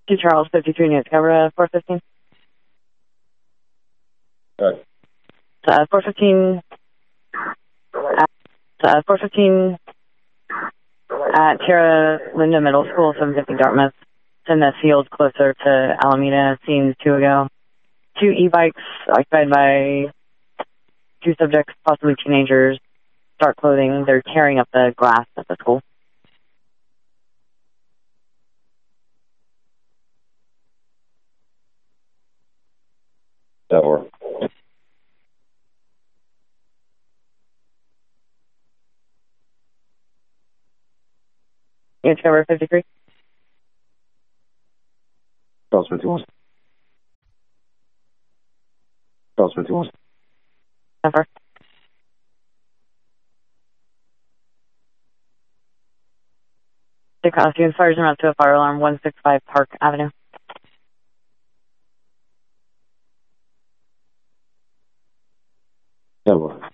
2 Charles 53 News, cover 415. 415 415 at Tierra Linda Middle School, 750 Dartmouth. In the field closer to Alameda, seen 2 ago. 2 e-bikes occupied by 2 subjects, possibly teenagers, dark clothing. They're tearing up the glass at the school. Tower. Unit cover 53. Charles 51. Charles 51. Cover. Costume fires around to a fire alarm, 165 Park Avenue. Tower.